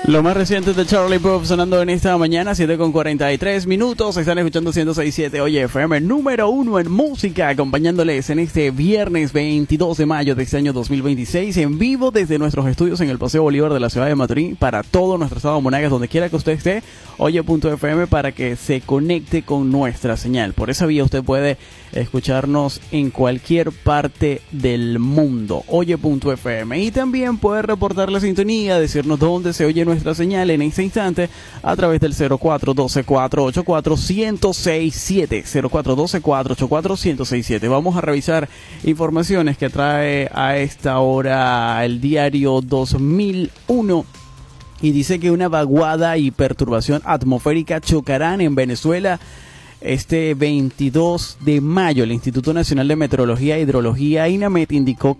Lo más reciente de Charlie Puth sonando en esta mañana, 7:43. Están escuchando 106.7 Oye FM, número 1 en música, acompañándoles en este viernes 22 de mayo de este año 2026, en vivo desde nuestros estudios en el Paseo Bolívar de la ciudad de Maturín, para todo nuestro estado de Monagas, donde quiera que usted esté, Oye.fm, para que se conecte con nuestra señal. Por esa vía usted puede escucharnos en cualquier parte del mundo, Oye.fm, y también puede reportar la sintonía, decirnos dónde se oye nuestra señal en este instante a través del 0412-484-1067, 0412-484-1067. Vamos a revisar informaciones que trae a esta hora el diario 2001. Y dice que una vaguada y perturbación atmosférica chocarán en Venezuela este 22 de mayo. El Instituto Nacional de Meteorología e Hidrología, INAMET, indicó